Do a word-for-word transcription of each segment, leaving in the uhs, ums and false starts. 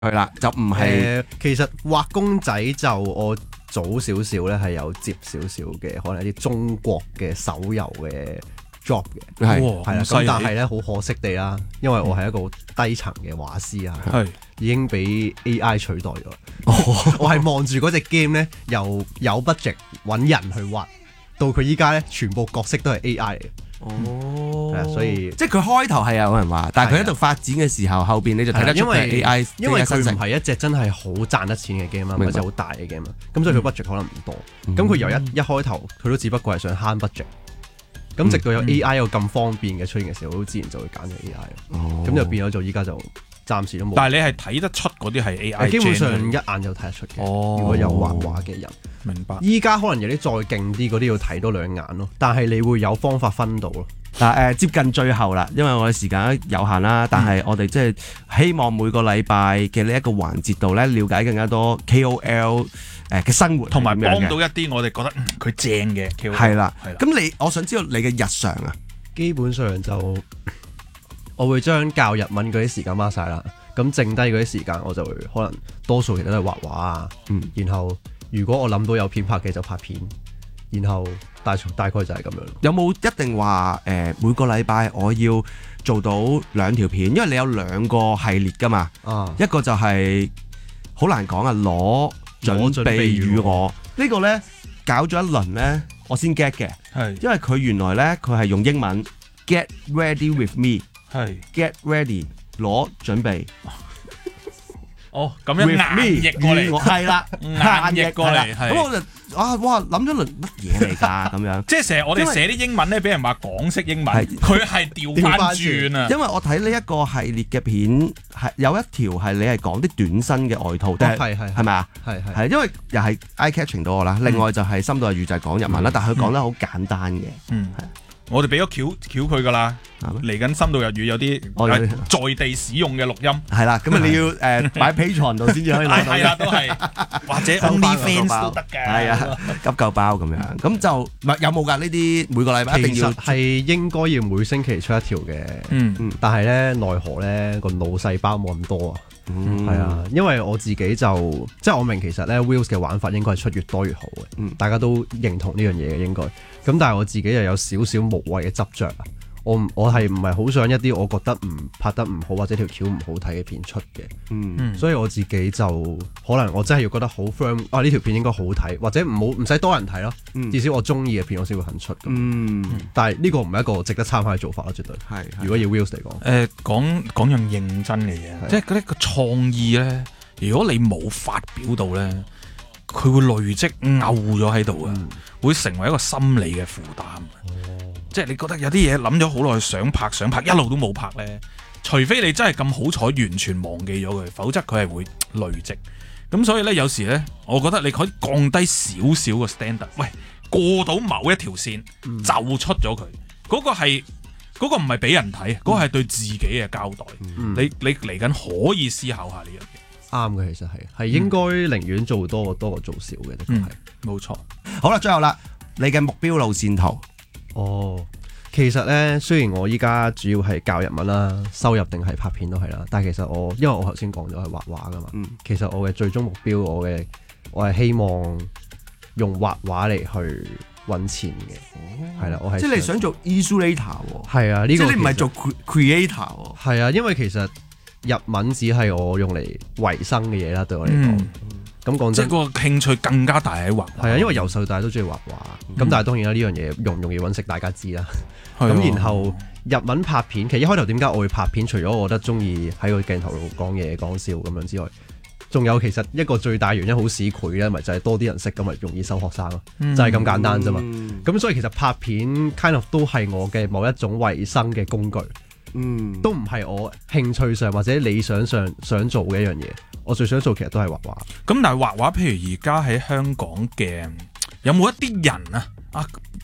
係啦，就唔係、 呃。其實畫公仔就我早少少咧係有接少少嘅，可能一啲中國嘅手遊嘅 job 嘅， 係係啦。咁但係咧好可惜地啦，因為我係一個低層嘅畫師啊，係已經俾 A I 取代咗。我係望住嗰隻 game 咧，由有 budget 揾人去畫，到佢依家咧全部角色都係 A I 嚟嘅。 哦， 係啊，所以即係佢開頭係有人話，但係佢喺度發展嘅時候，後邊你就睇得出佢係 A I， 因為佢唔係一隻真係好賺得錢嘅 game 啦，或者好大嘅 game 啦，咁所以佢 budget 可能唔多。咁佢由一一開頭，佢都只不過係想慳 budget。咁直到有 A I 有咁方便嘅出現嘅時候，好自然就會揀咗 A I。哦，咁就變咗做依家就暫時都冇。 但係你係睇得出嗰啲係 A I， 基本上一眼就睇得出嘅。哦，如果有畫畫嘅人， 明白。 依家可能有啲再勁啲嗰啲要睇多兩眼咯，但係你會有方法分到咯。 嗱誒，接近最後啦，因為我哋時間有限啦，但係我哋即係希望每個禮拜嘅呢一個環節度咧，了解更加多 K O L 誒嘅生活， 同埋幫到一啲我哋覺得佢正嘅 K O L。 係啦，咁你我想知道你嘅日常啊， 基本上就我會將教日文嗰啲時間孖晒啦，咁剩低嗰啲時間我就會可能多數其實都係畫畫啊，嗯，然後如果我諗到有片拍嘅就拍片。然後大大概就係咁樣。 有冇一定話誒、呃、每個禮拜我要做到兩條片？因為你有兩個系列㗎嘛。啊，一個就係、是、好難講啊，攞準備與我呢個呢，搞咗一輪呢，我先 get 嘅。係因為佢原來呢，佢係用英文 get ready with me， 係 get ready 攞準備。 哦，咁樣硬譯過嚟， 係啦， 硬譯過嚟， 咁我就啊，哇，諗咗輪乜嘢嚟㗎咁樣？ 即係成日我哋寫啲英文咧，俾人話港式英文，佢係調翻轉啊！ 因為我睇呢一個系列嘅片，係有一條係你係講啲短身嘅外套，係係係咪啊？係係係，因為又係 eye catching 到我啦。另外就係深度日語就係講日文啦，但係佢講得好簡單嘅。嗯，係。 我哋俾咗橋橋佢噶啦，嚟緊深度日語有啲在地使用嘅錄音， 係啦，咁啊你要誒擺 Patreon 度先至可以攞到， 係啦都係，或者 OnlyFans 都得嘅， 係啊，急救包咁樣，咁就唔係有冇㗎呢啲每個禮拜一定要係應該要每星期出一條嘅，嗯嗯，但係咧奈何咧個腦細胞冇咁多啊。係、嗯、啊，因為我自己就即係我明其實咧 Wheels 嘅玩法應該係出越多越好嘅，嗯、大家都認同呢樣嘢嘅應該。咁但係我自己又有少少無謂嘅執着啊，我我係唔係好想一啲我覺得唔拍得唔好或者條橋唔好睇嘅片出嘅，嗯、所以我自己就可能我真係要覺得好 firm 啊，呢條片應該好睇，或者唔好唔使多人睇咯，嗯、至少我中意嘅片我先會肯出。嗯嗯、但係呢個唔係一個值得參考嘅做法咯，絕對係。如果要 Wheels 嚟講，誒、 呃、講講樣認真嘅嘢，即係嗰啲個創意咧，如果你冇發表到咧，佢會累積漚咗喺度啊，嗯、會成為一個心理嘅負擔。即係你覺得有啲嘢諗咗好耐，想拍想拍，一路都冇拍呢。除非你真係咁好彩，完全忘記咗佢，否則佢係會累積。咁所以呢，有時呢，我覺得你可以降低少少個 standard，喂，過到某一條線、嗯、就出咗佢。嗰、嗰個係嗰、嗰個唔係俾人睇，嗰、嗯、個係對自己嘅交代。嗯、你你嚟緊可以思考下呢樣嘢。 啱嘅，其實係係應該寧願做多過多過做少嘅，的確係冇錯。 好啦，最後啦，你嘅目標路線圖。 哦，其實咧，雖然我依家主要係教日文啦，收入定係拍片都係啦，但係其實我因為我頭先講咗係畫畫噶嘛，嗯、其實我嘅最終目標，我嘅我係希望用畫畫嚟去揾錢嘅，係啦、哦，我係即係你想做 illustrator 喎， 係啊，呢、這個即係你唔係做 creator 喎， 係啊，因為其實日文只係我用嚟維生嘅嘢啦，對我嚟講。嗯咁講真， 即係個興趣更加大喺畫畫。 係啊，因為由細到大都中意畫畫。咁、嗯、但係當然啦，呢樣嘢容唔容易揾食，大家知啦。咁、嗯、然後日文拍片，其實一開頭點解我會拍片？除咗我覺得中意喺個鏡頭度講嘢講笑咁樣之外，仲有其實一個最大原因好市儈咧，咪就係、是、多啲人識咁咪容易收學生咯，嗯、就係咁簡單啫嘛。咁、嗯、所以其實拍片 kind of 都係我嘅某一種維生嘅工具。嗯，都唔係我興趣上或者理想上想做嘅一樣嘢，我最想做其實都係畫畫。 咁但係畫畫，譬如而家喺香港嘅有冇一啲人啊啊，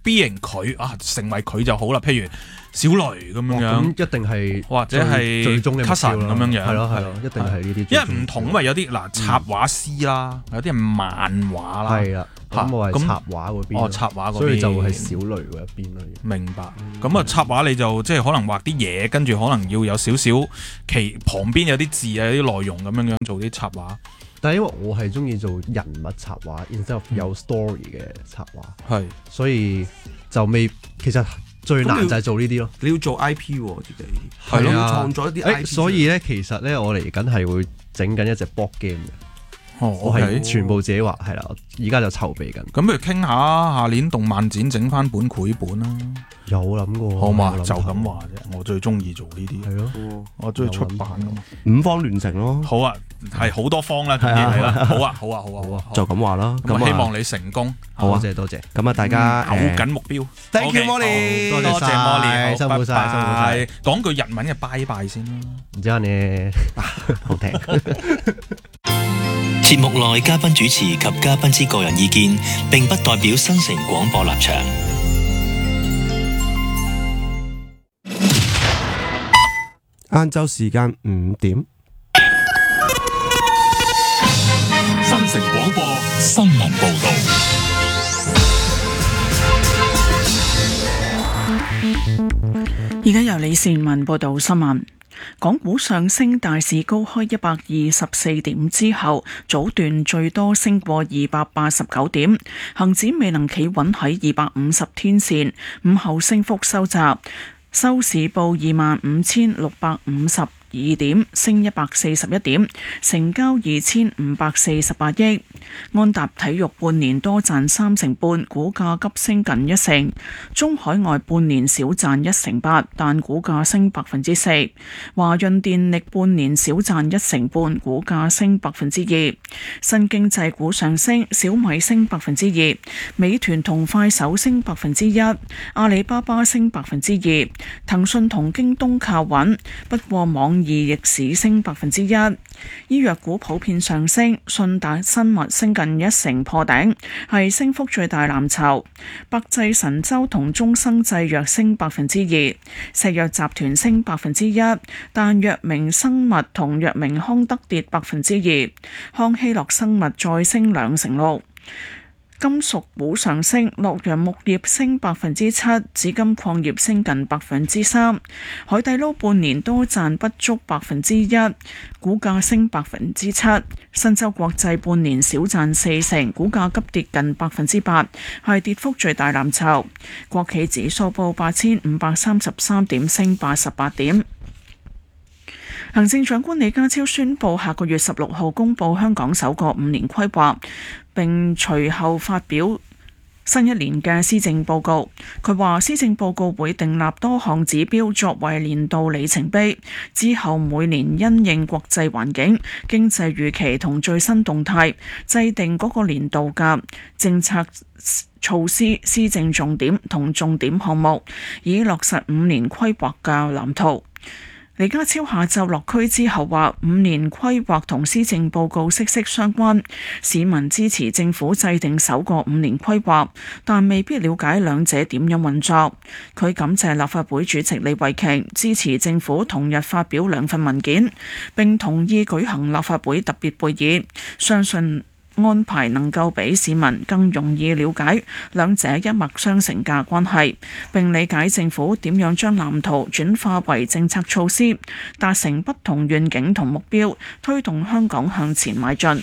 being 佢啊，成為佢就好啦。譬如小雷咁樣樣， 咁一定係或者係最終嘅 Cousin 咁樣樣， 係咯係咯，一定係呢啲。 因為唔同，因為有啲嗱插畫師啦，有啲係漫畫啦， 係啦。咁我係插畫嗰邊， 哦插畫嗰邊， 所以就會係小雷嗰一邊咯。 明白。咁啊插畫你就即係可能畫啲嘢，跟住可能要有少少其旁邊有啲字啊，有啲內容咁樣樣做啲插畫。 但係因為我係中意做人物插畫，然之後有 story 嘅插畫，係、嗯，所以就未其實最難就係做呢啲咯。 你要做 I P 喎、啊，自己係咯， 要創作一啲 I P、欸。 所以咧，其實咧，我嚟緊係會整緊一隻 board game 嘅。 哦， 我係全部自己畫，係啦，而家就籌備緊。 咁不如傾下下年動漫展整翻本繪本啦。 有諗過， 好嘛？就咁話啫，我最中意做呢啲。 係咯， 我中意出版噶嘛。 五方聯成咯。 好啊，係好多方啦，係啦。好啊，好啊，好啊，好啊， 就咁話啦。 咁希望你成功。 好啊， 多謝多謝。 咁啊，大家咬緊目標。 Thank you Molly， 多謝 Molly，辛苦晒，辛苦晒。 講句日文嘅拜拜先啦。 唔知你好聽。 節目內嘉賓主持及嘉賓之個人意見，並不代表新城廣播立場。 晏晝時間五點， 新城廣播新聞報道。 而家由李善文報道新聞。港股上升，大市高開一百二十四點之後，早段最多升過二百八十九點，恒指未能企穩喺二百五十天線，午後升幅收窄，收市報二萬五千六百五十二點，升一百四十一點，成交二千五百四十八億。安踏體育半年多賺三成半，股價急升近一成。中海外半年少賺一成八，但股價升百分之四。華潤電力半年少賺一成半，股價升百分之二。新經濟股上升，小米升百分之二，美團同快手升百分之一，阿里巴巴升百分之二，騰訊同京東靠穩，不過網易逆市升百分之一。醫藥股普遍上升，信達生物升近一成破頂，係升幅最大藍籌。百濟神州同中生製藥升百分之二，石藥集團升百分之一，但藥明生物同藥明康德跌百分之二，康希諾生物再升兩成六。金屬股上升，洛陽木業升百分之七，紫金礦業升近百分之三，海底撈半年多賺不足百分之一，股價升百分之七，申洲國際半年少賺四成，股價急跌近百分之八，係跌幅最大藍籌。國企指數報八千五百三十三點，升八十八點。行政長官李家超宣布，下個月十六號公布香港首個五年規劃，並隨後發表新一年嘅施政報告。佢話施政報告會訂立多項指標作為年度里程碑，之後每年因應國際環境、經濟預期同最新動態，制定嗰個年度嘅政策措施、施政重點同重點項目，以落實五年規劃嘅藍圖。李家超下晝落區之後話，五年規劃同施政報告息息相關，市民支持政府制定首個五年規劃，但未必了解兩者點樣運作。佢感謝立法會主席李慧瓊支持政府同日發表兩份文件，並同意舉行立法會特別會議，相信安排能夠俾市民更容易了解兩者一脈相承嘅關係，並理解政府點樣將藍圖轉化為政策措施，達成不同願景同目標，推動香港向前邁進。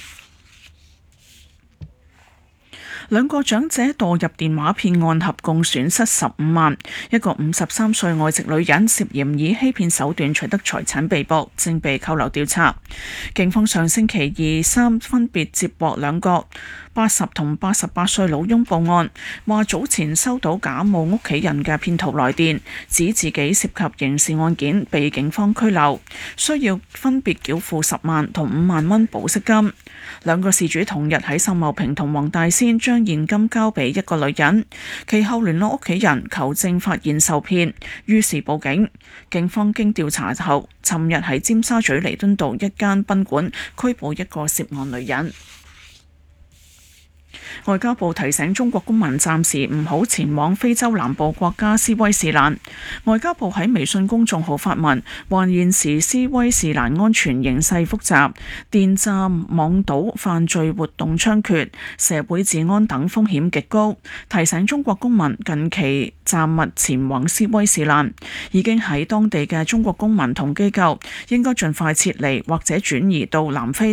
兩個長者墮入電話騙案，合共損失十五萬。一個五十三歲外籍女人涉嫌以欺騙手段取得財產被捕，正被扣留調查。警方上星期二、三分別接獲兩個八十同八十八歲老翁報案，話早前收到假冒屋企人嘅騙徒來電，指自己涉及刑事案件，被警方拘留，需要分別繳付十萬同五萬蚊保釋金。兩個事主同日喺秀茂坪同黃大仙將現金交俾一個女人，其後聯絡屋企人求證發現受騙，於是報警。警方經調查後，尋日喺尖沙咀彌敦道一間賓館拘捕一個涉案女人。 外交部提醒中國公民暫時唔好前往非洲南部國家斯威士蘭。外交部喺微信公眾號發文，話現時斯威士蘭安全形勢複雜，電詐網賭犯罪活動猖獗，社會治安等風險極高，提醒中國公民近期暫勿前往斯威士蘭。已經喺當地嘅中國公民同機構應該盡快撤離或者轉移到南非